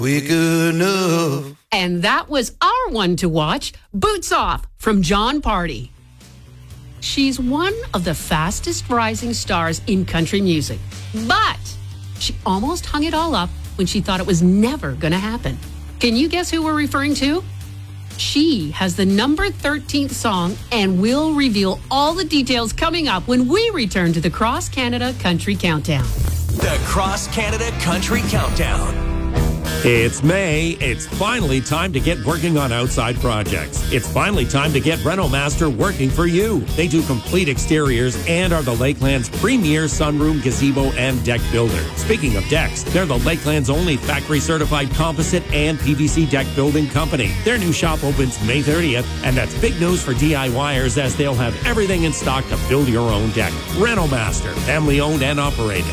We good enough. And that was our one to watch, Boots Off from John Party. She's one of the fastest rising stars in country music, but she almost hung it all up when she thought it was never going to happen. Can you guess who we're referring to? She has the number 13th song, and we'll reveal all the details coming up when we return to the Cross Canada Country Countdown. The Cross Canada Country Countdown. It's May. It's finally time to get working on outside projects. It's finally time to get Renomaster working for you. They do complete exteriors and are the Lakeland's premier sunroom, gazebo, and deck builder. Speaking of decks, they're the Lakeland's only factory-certified composite and PVC deck building company. Their new shop opens May 30th, and that's big news for DIYers as they'll have everything in stock to build your own deck. Renomaster, family-owned and operated.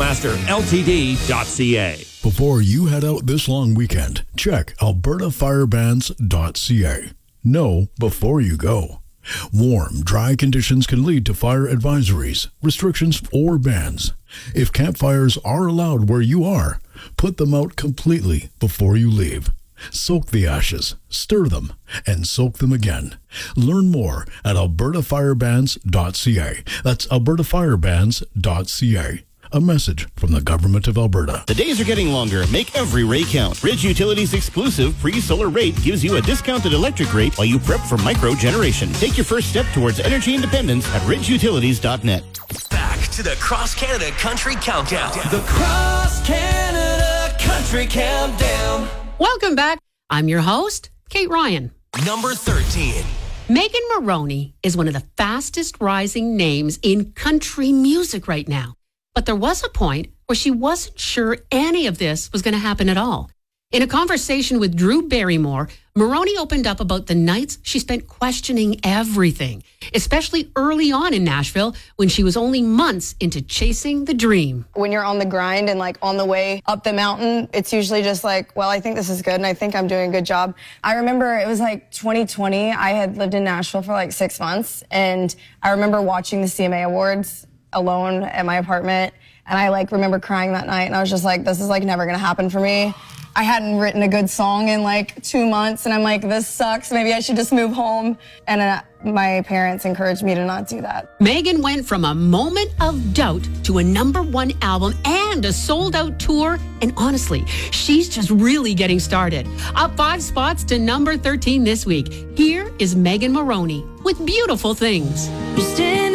RenomasterLTD.ca. Before you head out this long weekend, check albertafirebans.ca. Know before you go. Warm, dry conditions can lead to fire advisories, restrictions, or bans. If campfires are allowed where you are, put them out completely before you leave. Soak the ashes, stir them, and soak them again. Learn more at albertafirebans.ca. That's albertafirebans.ca. A message from the Government of Alberta. The days are getting longer. Make every rate count. Ridge Utilities' exclusive free solar rate gives you a discounted electric rate while you prep for micro generation. Take your first step towards energy independence at ridgeutilities.net. Back to the Cross Canada Country Countdown. The Cross Canada Country Countdown. Welcome back. I'm your host, Kate Ryan. Number 13. Megan Moroney is one of the fastest rising names in country music right now. But there was a point where she wasn't sure any of this was going to happen at all. In a conversation with Drew Barrymore, Moroney opened up about the nights she spent questioning everything, especially early on in Nashville when she was only months into chasing the dream. When you're on the grind and like on the way up the mountain, it's usually just like, well, I think this is good and I think I'm doing a good job. I remember it was like 2020. I had lived in Nashville for like 6 months, and I remember watching the CMA Awards alone at my apartment, and I like remember crying that night, and I was just like, this is like never gonna happen for me. I hadn't written a good song in like 2 months, and I'm like, this sucks, maybe I should just move home. And my parents encouraged me to not do that. Megan went from a moment of doubt to a #1 album and a sold-out tour, and honestly, she's just really getting started. Up 5 spots to number 13 this week. Here is Megan Moroney with Beautiful Things.